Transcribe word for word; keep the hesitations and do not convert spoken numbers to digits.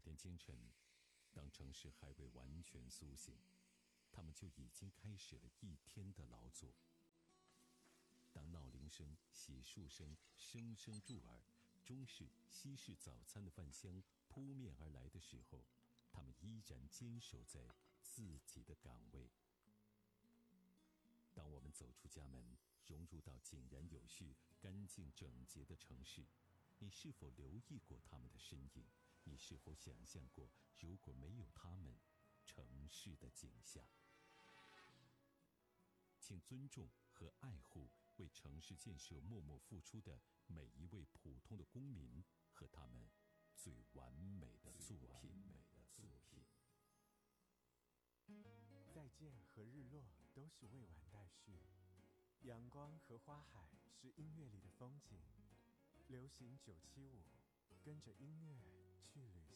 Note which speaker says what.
Speaker 1: 天清晨，当城市还未完全苏醒，他们就已经开始了一天的劳作。当闹铃声、洗漱声声声入耳，中式、西式早餐的饭香扑面而来的时候，他们依然坚守在自己的岗位。当我们走出家门，融入到井然有序、干净整洁的城市，你是否留意过他们的身影？你是否想象过，如果没有他们，城市的景象？请尊重和爱护为城市建设默默付出的每一位普通的公民和他们最完美的作品。
Speaker 2: 再见和日落都是未完待续，阳光和花海是音乐里的风景。流行九七五，跟着音乐去旅行。